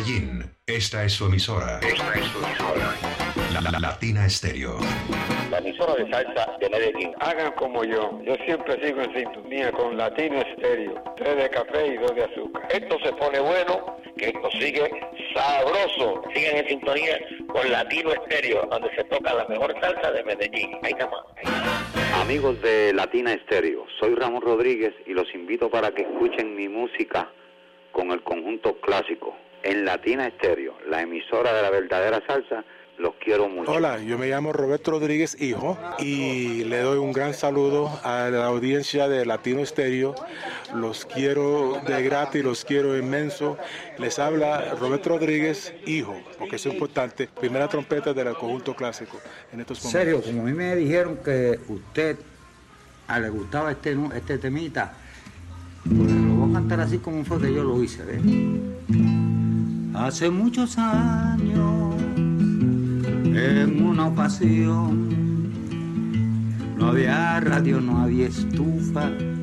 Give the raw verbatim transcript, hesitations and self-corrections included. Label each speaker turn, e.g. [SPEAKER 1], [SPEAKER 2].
[SPEAKER 1] Medellín, esta es su emisora.
[SPEAKER 2] Esta es su emisora.
[SPEAKER 1] La, la, la Latina Estéreo.
[SPEAKER 2] La emisora de salsa de Medellín.
[SPEAKER 3] Hagan como yo. Yo siempre sigo en sintonía con Latino Estéreo. Tres de café y dos de azúcar.
[SPEAKER 2] Esto se pone bueno, que esto sigue sabroso. Siguen en sintonía con Latino Estéreo, donde se toca la mejor salsa de Medellín. Ahí está más.
[SPEAKER 4] Amigos de Latina Estéreo, soy Ramón Rodríguez y los invito para que escuchen mi música con el conjunto clásico. En Latina Estéreo, la emisora de la verdadera salsa, los quiero mucho.
[SPEAKER 5] Hola, yo me llamo Roberto Rodríguez Hijo y le doy un gran saludo a la audiencia de Latino Estéreo. Los quiero de gratis, los quiero inmenso. Les habla Roberto Rodríguez Hijo, porque es importante. Primera trompeta del conjunto clásico en estos momentos.
[SPEAKER 6] Serio, como a mí me dijeron que usted a le gustaba este, este temita, pues lo voy a cantar así como fue que yo lo hice, ¿ves? Hace muchos años, en una ocasión, no había radio, no había estufa,